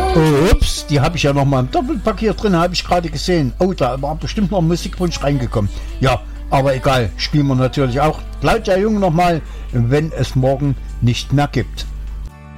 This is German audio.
Ups, die habe ich ja noch mal im Doppelpack hier drin, habe ich gerade gesehen. Oh, da war bestimmt noch ein Musikwunsch reingekommen. Ja, aber egal, spielen wir natürlich auch. Claudia Jung nochmal, wenn es morgen nicht mehr gibt.